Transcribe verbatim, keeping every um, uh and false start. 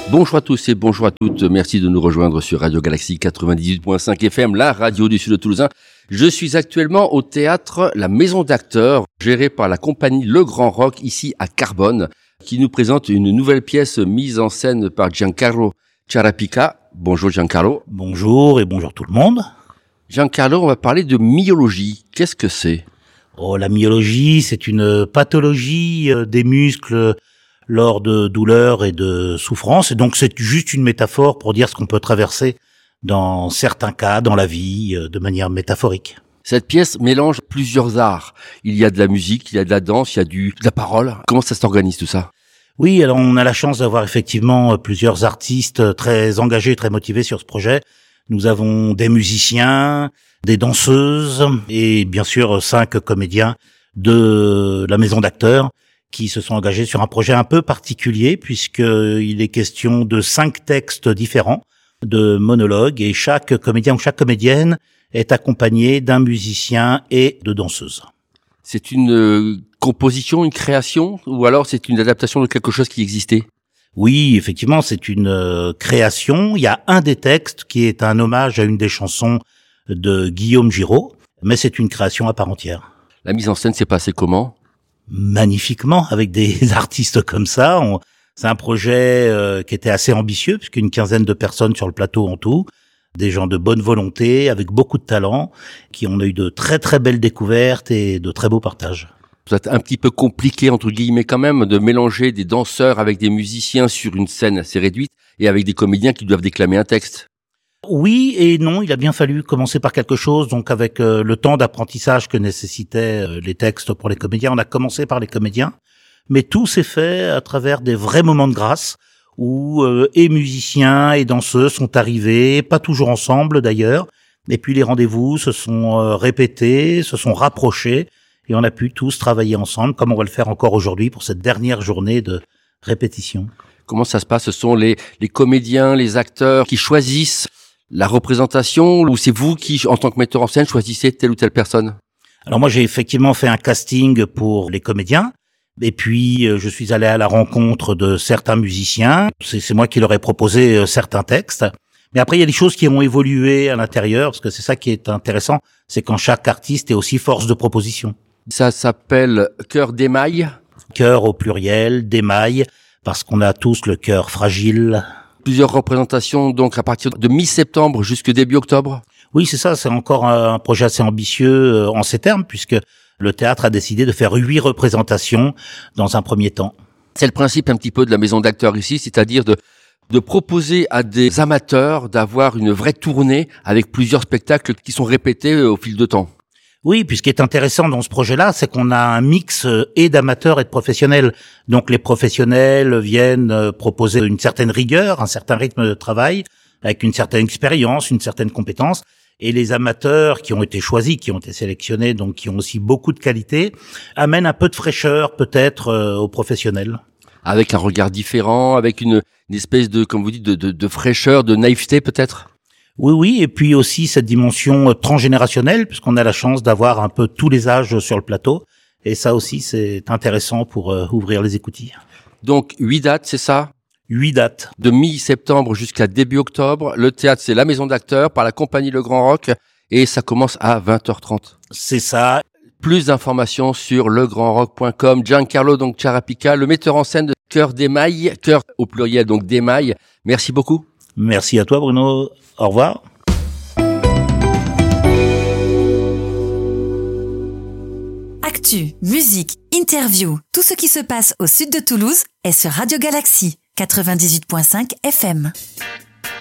Bonjour à tous et bonjour à toutes. Merci de nous rejoindre sur Radio Galaxie quatre-vingt-dix-huit virgule cinq F M, la radio du Sud de Toulousain. Je suis actuellement au théâtre La Maison d'Acteurs, géré par la compagnie Le Grand Rock, ici à Carbone, qui nous présente une nouvelle pièce mise en scène par Giancarlo Ciarapica. Bonjour Giancarlo. Bonjour et bonjour tout le monde. Giancarlo, on va parler de myologie. Qu'est-ce que c'est ? Oh, la myologie, c'est une pathologie des muscles lors de douleurs et de souffrances. Et donc, c'est juste une métaphore pour dire ce qu'on peut traverser dans certains cas, dans la vie, de manière métaphorique. Cette pièce mélange plusieurs arts. Il y a de la musique, il y a de la danse, il y a du, de la parole. Comment ça s'organise tout ça ? Oui, alors on a la chance d'avoir effectivement plusieurs artistes très engagés, très motivés sur ce projet. Nous avons des musiciens, des danseuses et bien sûr cinq comédiens de la maison d'acteurs qui se sont engagés sur un projet un peu particulier puisqu'il est question de cinq textes différents de monologues et chaque comédien ou chaque comédienne est accompagné d'un musicien et de danseuses. C'est une euh, composition, une création ou alors c'est une adaptation de quelque chose qui existait ? Oui, effectivement, c'est une euh, création. Il y a un des textes qui est un hommage à une des chansons de Guillaume Giraud, mais c'est une création à part entière. La mise en scène s'est passée comment ? Magnifiquement, avec des artistes comme ça. On, c'est un projet euh, qui était assez ambitieux, puisqu'une quinzaine de personnes sur le plateau en tout, des gens de bonne volonté, avec beaucoup de talent, qui ont eu de très très belles découvertes et de très beaux partages. Ça va être un petit peu compliqué, entre guillemets, quand même, de mélanger des danseurs avec des musiciens sur une scène assez réduite et avec des comédiens qui doivent déclamer un texte. Oui et non, il a bien fallu commencer par quelque chose, donc avec euh, le temps d'apprentissage que nécessitaient euh, les textes pour les comédiens, on a commencé par les comédiens, mais tout s'est fait à travers des vrais moments de grâce, où euh, et musiciens et danseux sont arrivés, pas toujours ensemble d'ailleurs, et puis les rendez-vous se sont euh, répétés, se sont rapprochés, et on a pu tous travailler ensemble, comme on va le faire encore aujourd'hui pour cette dernière journée de répétition. Comment ça se passe ? Ce sont les, les comédiens, les acteurs qui choisissent la représentation ou c'est vous qui, en tant que metteur en scène, choisissez telle ou telle personne ? Alors moi, j'ai effectivement fait un casting pour les comédiens. Et puis, je suis allé à la rencontre de certains musiciens. C'est, c'est moi qui leur ai proposé certains textes. Mais après, il y a des choses qui ont évolué à l'intérieur, parce que c'est ça qui est intéressant, c'est quand chaque artiste est aussi force de proposition. Ça s'appelle Cœur d'émail. Cœur au pluriel, d'émail, parce qu'on a tous le cœur fragile. Plusieurs représentations, donc à partir de mi-septembre jusqu'au début octobre. Oui, c'est ça, c'est encore un projet assez ambitieux en ces termes, puisque le théâtre a décidé de faire huit représentations dans un premier temps. C'est le principe un petit peu de la maison d'acteurs ici, c'est-à-dire de de proposer à des amateurs d'avoir une vraie tournée avec plusieurs spectacles qui sont répétés au fil de temps. Oui, puis ce qui est intéressant dans ce projet-là, c'est qu'on a un mix et d'amateurs et de professionnels. Donc les professionnels viennent proposer une certaine rigueur, un certain rythme de travail, avec une certaine expérience, une certaine compétence. Et les amateurs qui ont été choisis, qui ont été sélectionnés, donc qui ont aussi beaucoup de qualité, amènent un peu de fraîcheur peut-être euh, aux professionnels. Avec un regard différent, avec une, une espèce de, comme vous dites, de, de, de fraîcheur, de naïveté peut-être ? Oui, oui, et puis aussi cette dimension transgénérationnelle, puisqu'on a la chance d'avoir un peu tous les âges sur le plateau. Et ça aussi, c'est intéressant pour euh, ouvrir les écoutilles. Donc, huit dates, c'est ça ? Huit dates. De mi-septembre jusqu'à début octobre. Le théâtre, c'est la Maison d'Acteurs par la compagnie Le Grand Rock. Et ça commence à vingt heures trente. C'est ça. Plus d'informations sur le grand rock point com. Giancarlo donc Ciarapica, le metteur en scène de Cœur d'émail, cœur au pluriel donc d'émail. Merci beaucoup. Merci à toi Bruno. Au revoir. Actu, musique, interview, tout ce qui se passe au sud de Toulouse est sur Radio Galaxie quatre-vingt-dix-huit virgule cinq F M.